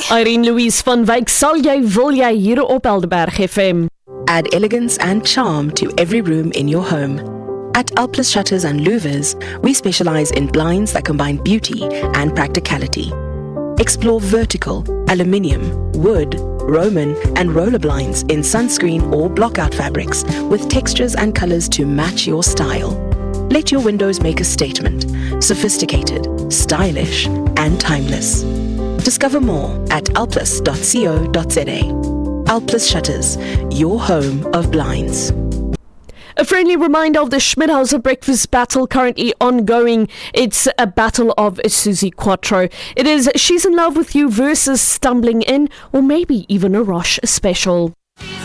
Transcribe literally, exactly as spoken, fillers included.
Irene Louise van Wyk, sal jy wil jy hier op Helderberg F M. Add elegance and charm to every room in your home. At Alplus Shutters and Louvers, we specialize in blinds that combine beauty and practicality. Explore vertical, aluminium, wood, Roman and roller blinds in sunscreen or blockout fabrics with textures and colors to match your style. Let your windows make a statement. Sophisticated, stylish and timeless. Discover more at alplus dot co dot za. Alplus Shutters, your home of blinds. A friendly reminder of the Schmidhauser breakfast battle currently ongoing. It's a battle of Suzi Quatro. It is She's in Love with You versus Stumbling In, or maybe even a Rosh special.